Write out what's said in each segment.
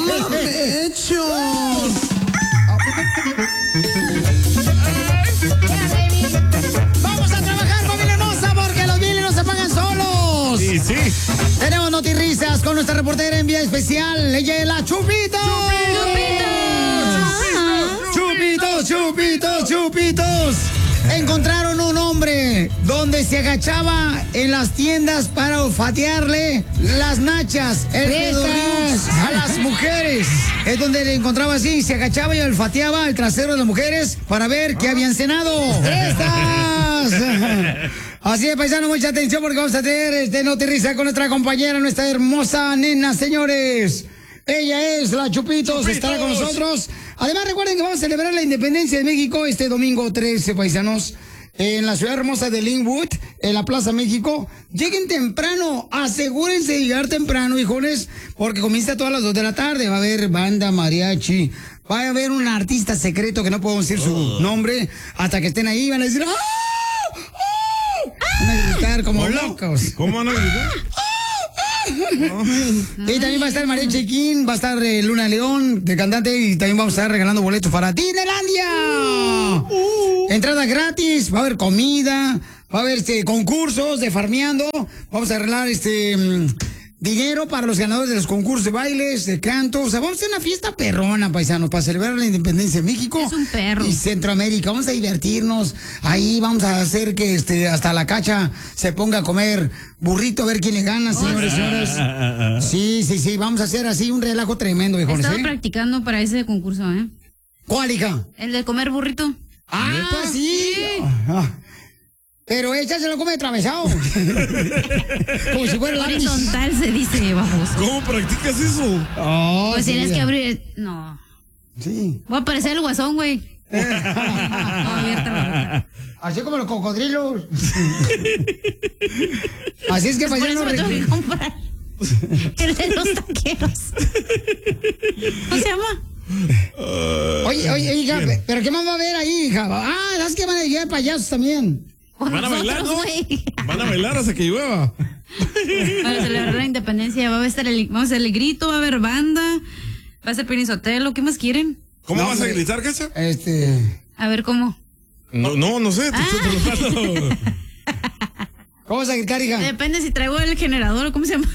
¡Mamamecho! Vamos a trabajar, familia hermosa, porque los biles no se pagan solos. Sí, sí. Tenemos notirrisas con nuestra reportera en vía especial. Ella es la Chupito. Chupitos. Encontraron un hombre donde se agachaba en las tiendas para olfatearle las nachas, el pedorrín a las mujeres. Es donde le encontraba así, se agachaba y olfateaba el trasero de las mujeres para ver qué habían cenado. ¡Estas! Así es, paisano, mucha atención porque vamos a tener notirrisa con nuestra compañera, nuestra hermosa nena, señores. Ella es la Chupitos, estará con nosotros. Además, recuerden que vamos a celebrar la independencia de México este domingo 13, paisanos, en la ciudad hermosa de Linwood, en la Plaza México. Lleguen temprano, asegúrense de llegar temprano, hijones, porque comienza a todas las 2 de la tarde. Va a haber banda, mariachi, va a haber un artista secreto que no podemos decir su nombre hasta que estén ahí. Van a decir ¡ah! ¡Ah! Van a gritar como locos. ¿Cómo van a gritar? Y también va a estar María Chequín, va a estar Luna León de cantante y también vamos a estar regalando boletos para Disneylandia. Entrada gratis, va a haber comida, va a haber concursos de farmeando, vamos a arreglar dinero para los ganadores de los concursos de bailes, de canto. O sea, vamos a hacer una fiesta perrona, paisanos, para celebrar la independencia de México. Es un perro. Y Centroamérica. Vamos a divertirnos. Ahí vamos a hacer que hasta la cacha se ponga a comer burrito a ver quién le gana, señores y señoras. Sí. Vamos a hacer así un relajo tremendo, He hijos. estado practicando para ese concurso, ¿eh? ¿Cuál, hija? El de comer burrito. Ah, pues sí. Pero ella se lo come atravesado. Como si fuera lápiz. Horizontal se dice, baboso. ¿Cómo practicas eso? Oh, Pues sí, tienes que abrir. No. Sí. Voy a parecer el guasón, güey. No, abierta la boca. Así como los cocodrilos. Así es que Por eso me tengo que comprar el de los taqueros. ¿Cómo se llama? Oye, hija, ¿pero qué más va a haber ahí, hija? Ah, ¿sabes que van a llegar payasos también? Van a bailar, ¿no? Güey. Van a bailar hasta que llueva. Para celebrar la independencia vamos a hacer el grito, va a haber banda, va a ser Piolín Sotelo, ¿qué más quieren? ¿Cómo No, vas a gritar, Cacha? A ver, ¿cómo? No sé, te estoy preguntando. ¿Cómo vas a gritar, hija? Depende si traigo el generador o cómo se llama.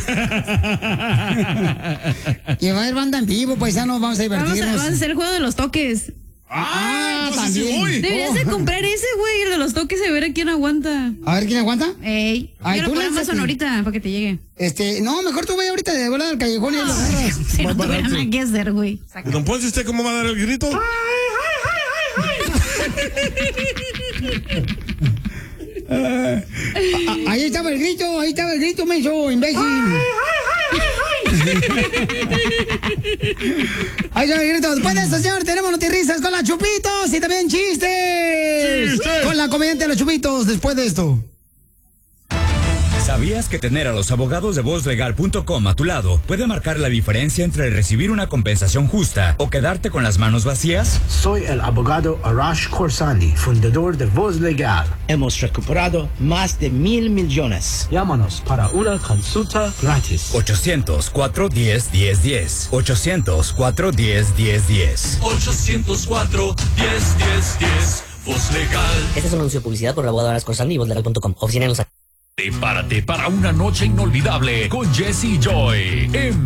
Y va a haber banda en vivo, paisanos, vamos a divertirnos. Vamos a hacer el juego de los toques. Entonces sí también. voy. Deberías de comprar ese, güey, el de los toques, a ver a quién aguanta. A ver, ¿quién aguanta? Ey, Ay, yo tú lo pongo más lánzate. sonorita para que te llegue. No, mejor tú ve ahorita de volada al callejón y lo agarras. Si no tuviera nada que hacer, güey. Don Ponce, ¿usted cómo va a dar el grito? Ahí estaba el grito, menso, imbécil. Ahí está el grito. Después de esto, señor, tenemos notirrisas con la Chupitos y también chistes. Con la comediante de los Chupitos, después de esto. ¿Sabías que tener a los abogados de vozlegal.com a tu lado puede marcar la diferencia entre recibir una compensación justa o quedarte con las manos vacías? Soy el abogado Arash Khorsandi, fundador de Voz Legal. Hemos recuperado más de 1,000 millones. Llámanos para una consulta gratis. 800-410-1010. 800-410-1010. 804-10-10-10. Voz Legal. Este es un anuncio de publicidad por el abogado Arash Khorsandi y vozlegal.com. Oficina en Los Ángeles. Prepárate para una noche inolvidable con Jesse Joy en